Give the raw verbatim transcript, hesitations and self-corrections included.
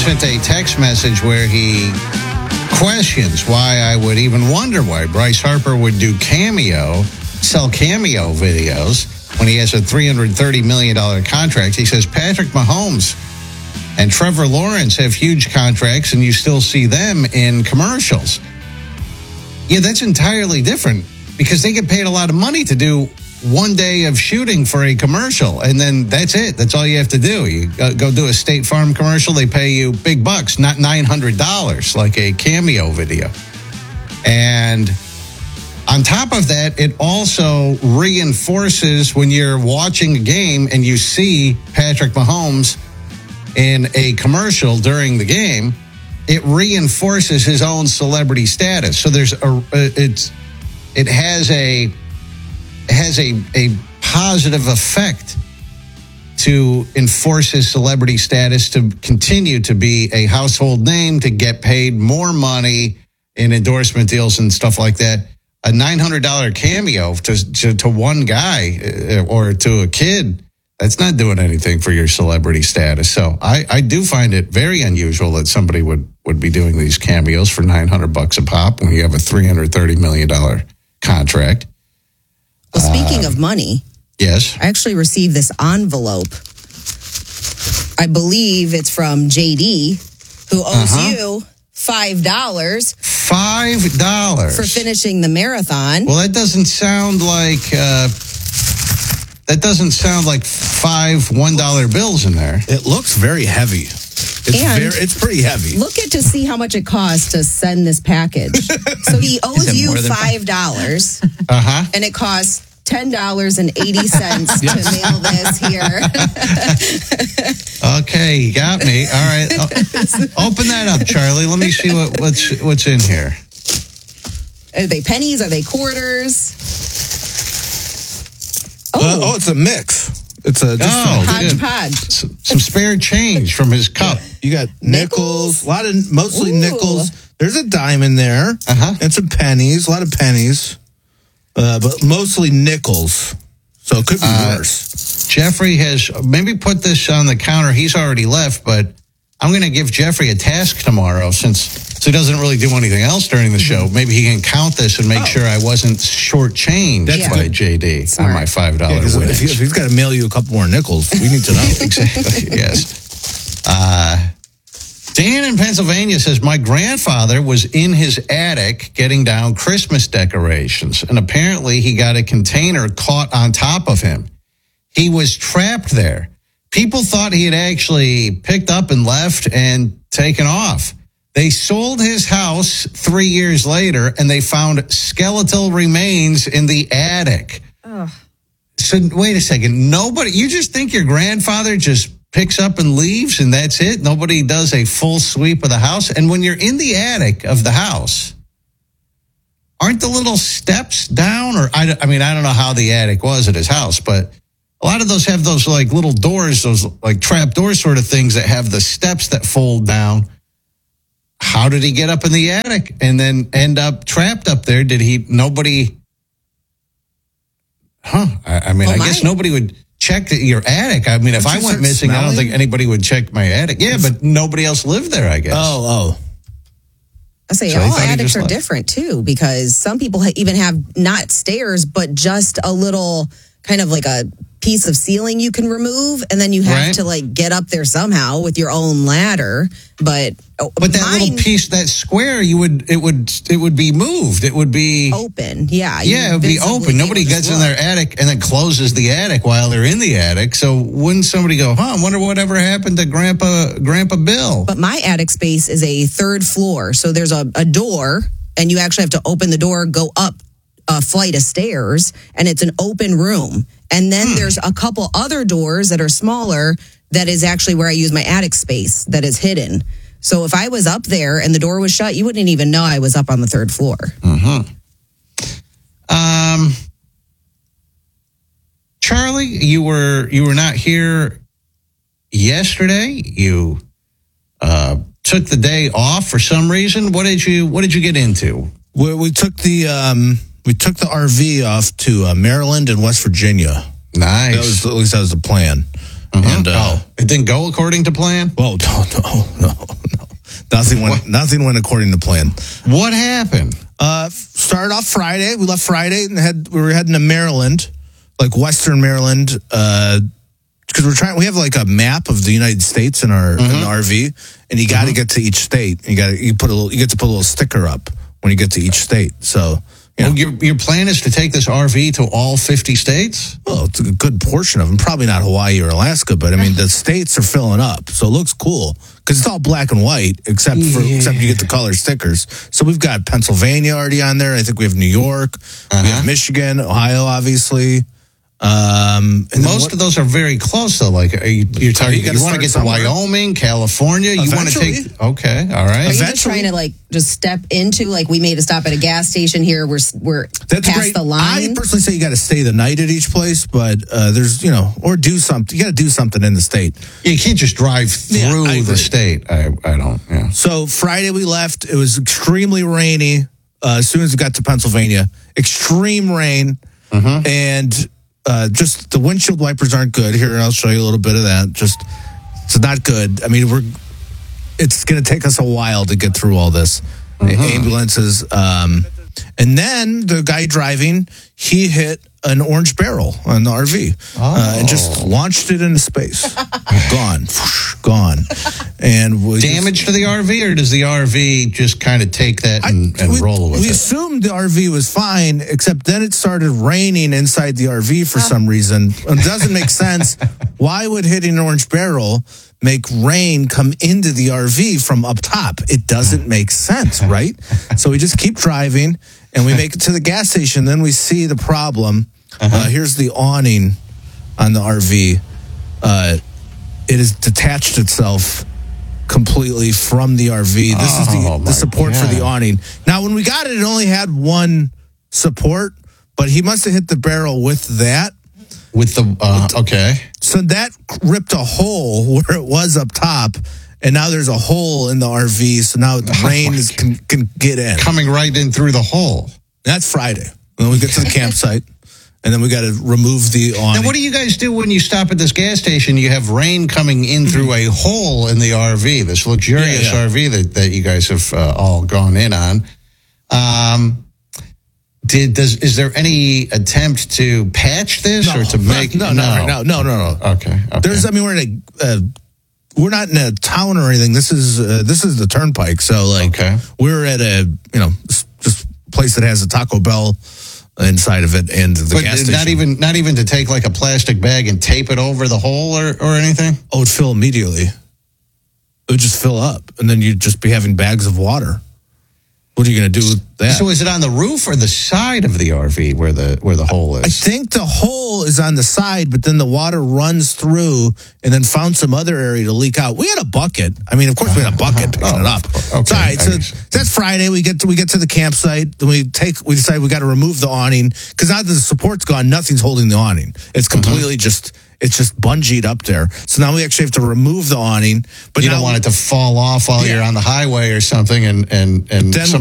sent a text message where he questions why I would even wonder why Bryce Harper would do Cameo, sell Cameo videos when he has a three hundred thirty million dollars contract. He says Patrick Mahomes and Trevor Lawrence have huge contracts, and you still see them in commercials. Yeah, that's entirely different because they get paid a lot of money to do one day of shooting for a commercial, and then that's it. That's all you have to do. You go do a State Farm commercial, they pay you big bucks, not nine hundred dollars like a Cameo video. And on top of that, it also reinforces when you're watching a game and you see Patrick Mahomes in a commercial during the game, it reinforces his own celebrity status. So there's a, it's, it has a, has a, a positive effect to enforce his celebrity status, to continue to be a household name, to get paid more money in endorsement deals and stuff like that. A nine hundred dollars Cameo to, to, to one guy or to a kid, that's not doing anything for your celebrity status. So I, I do find it very unusual that somebody would, would be doing these cameos for nine hundred bucks a pop when you have a three hundred thirty million dollars contract. Well, speaking uh, of money, yes, I actually received this envelope. I believe it's from J D, who owes uh-huh. you five dollars. Five dollars for finishing the marathon. Well, that doesn't sound like uh, that doesn't sound like five one dollar bills in there. It looks very heavy. It's and very, it's pretty heavy. Look at to see how much it costs to send this package. So he owes you five dollars, uh huh, and it costs ten dollars and eighty cents yes. to mail this here. Okay, you got me. All right, o- open that up, Charlie. Let me see what, what's what's in here. Are they pennies? Are they quarters? Oh, uh, oh it's a mix. It's a just oh, a hodgepodge. Some, some spare change from his cup. You got nickels, nickels? a lot of mostly Ooh. nickels. There's a dime in there, uh-huh. and some pennies, a lot of pennies, uh, but mostly nickels. So it could be uh, worse. Jeffrey has maybe put this on the counter. He's already left, but I'm going to give Jeffrey a task tomorrow since so he doesn't really do anything else during the show. Maybe he can count this and make oh. sure I wasn't shortchanged That's by good. J D Smart. on my five dollars yeah, winnings. If, he, if he's got to mail you a couple more nickels, we need to know. Exactly, yes. Uh, Dan in Pennsylvania says, my grandfather was in his attic getting down Christmas decorations, and apparently he got a container caught on top of him. He was trapped there. People thought he had actually picked up and left and taken off. They sold his house three years later, and they found skeletal remains in the attic. Ugh. So wait a second. Nobody, you just think your grandfather just picks up and leaves and that's it? Nobody does a full sweep of the house? And when you're in the attic of the house, aren't the little steps down? Or I, I mean, I don't know how the attic was at his house, but a lot of those have those like little doors, those like trap door sort of things that have the steps that fold down. How did he get up in the attic and then end up trapped up there? Did he, nobody, huh? I, I mean, well, I guess my, nobody would check your attic. I mean, if I went missing, smelling? I don't think anybody would check my attic. Yeah, but nobody else lived there, I guess. Oh, oh. I say so all attics are left. different too, because some people even have not stairs, but just a little kind of like a piece of ceiling you can remove, and then you have right. to like get up there somehow with your own ladder. But but that mine, little piece, that square, you would it would it would be moved. It would be open. Yeah, yeah, it would be open. Nobody gets in their attic and then closes the attic while they're in the attic. So wouldn't somebody go, huh? I wonder whatever happened to Grandpa Grandpa Bill? But my attic space is a third floor, so there's a, a door, and you actually have to open the door, go up a flight of stairs, and it's an open room. And then hmm. there's a couple other doors that are smaller that is actually where I use my attic space that is hidden. So if I was up there and the door was shut, you wouldn't even know I was up on the third floor. Mm-hmm. Um, Charlie, you were you were not here yesterday. You uh, took the day off for some reason. What did you What did you get into? Well, we took the um, we took the R V off to uh, Maryland and West Virginia. Nice. That was, at least that was the plan. Uh-huh. And uh, oh, it didn't go according to plan? Well, no, no, no, nothing went. Nothing went according to plan. What happened? Uh, started off Friday. We left Friday and had we were heading to Maryland, like Western Maryland, uh, because we're trying. We have like a map of the United States in our Mm-hmm. in the R V, and you got to Mm-hmm. get to each state. You got to you put a little. You get to put a little sticker up when you get to each state. So. You know, Well, your, your plan is to take this R V to all fifty states? well, it's a good portion of them. Probably not Hawaii or Alaska, but I mean, the states are filling up, so it looks cool because it's all black and white, except for Yeah. except you get the color stickers. So we've got Pennsylvania already on there. I think we have New York, we Uh-huh. have Michigan, Ohio, obviously. Um, and then Most what- of those are very close, though. Like, are you, you're talking, You you, gotta want to start get to somewhere. Wyoming, California? You want to Eventually. take. Okay, all Are right. you just Eventually- trying to like just step into like we made a stop at a gas station here? We're we're That's past great. the line. I personally say you got to stay the night at each place, but uh, there's you know, or do something. You got to do something in the state. You can't just drive Yeah, through I agree. the state. I, I don't, yeah. So Friday we left. It was extremely rainy. Uh, as soon as we got to Pennsylvania, extreme rain, Mm-hmm. and uh, just the windshield wipers aren't good. Here, I'll show you a little bit of that. Just it's not good. I mean, we're it's going to take us a while to get through all this. Mm-hmm. Ambulances, um, and then the guy driving, he hit an orange barrel on the R V uh, and just launched it into space. Gone, gone, and we just- Damage to the R V, or does the R V just kind of take that and, and we, roll with we it? assumed the R V was fine, except then it started raining inside the R V for some reason. It doesn't make sense. Why would hitting an orange barrel make rain come into the R V from up top? It doesn't make sense, right? So we just keep driving, and we make it to the gas station. Then we see the problem. Uh, here's the awning on the R V. Uh, it has detached itself completely from the R V. This is Oh, the, my the support for the God. awning. Now, when we got it, it only had one support, but he must have hit the barrel with that. With the, uh, okay. So that ripped a hole where it was up top, and now there's a hole in the R V. So now the Oh, rain my is, can, can get in. Coming right in through the hole. That's Friday. And then we get to the campsite, and then we got to remove the awning. Now, what do you guys do when you stop at this gas station? You have rain coming in through a hole in the R V, this luxurious Yeah, yeah. R V that, that you guys have uh, all gone in on. Um, did does is there any attempt to patch this No, or to make no, no, no, no, no, no. Okay, okay. There's, I mean, we're in a, uh, we're not in a town or anything. This is, uh, this is the turnpike. So, like, Okay. we're at a, you know, s- just place that has a Taco Bell inside of it and the but gas station. not even not even to take like a plastic bag and tape it over the hole or, or anything. Oh, it would fill immediately. It would just fill up, and then you'd just be having bags of water. What are you going to do with that? So is it on the roof or the side of the R V where the where the hole I is? think the hole is on the side, but then the water runs through and then found some other area to leak out. We had a bucket. I mean, of course, we had a bucket picking Oh, it up. okay. It's all right. So I guess. that's Friday. We get to we get to the campsite. Then we take we decide we got to remove the awning because now that the support's gone, nothing's holding the awning. It's completely just it's just bungeed up there. So now we actually have to remove the awning. But You now don't want it to fall off while Yeah. you're on the highway or something, and and and Then some